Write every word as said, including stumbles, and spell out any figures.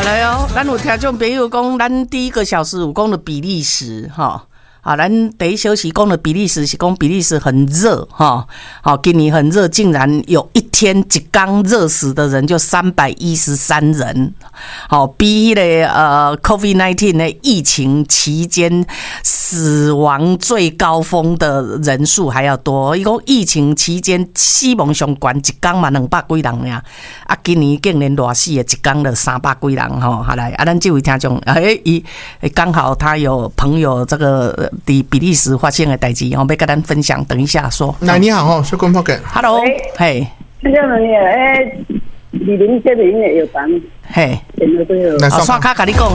来哦，咱有听众朋友讲，咱第一个小时有讲的比利时哈。啊，咱第一小时讲的比利时是讲比利时很热哈，好，今年很热，竟然有一天一天热死的人就三百一十三人，好，比那个呃 COVID 十九 的疫情期间死亡最高峰的人数还要多。伊讲疫情期间死亡上悬一天嘛两百几人呀，啊，今年竟然热死的一天就三百几人吼，好来，啊，咱这位听众，哎，伊刚好他有朋友这个。在比利时发生的代志，我要跟咱分享。等一下说。 那你好哦，是关博哥。 Hello， 嘿。 听众朋友，诶，二零七零的药房， 嘿， 电话都有。 啊，刷卡跟你讲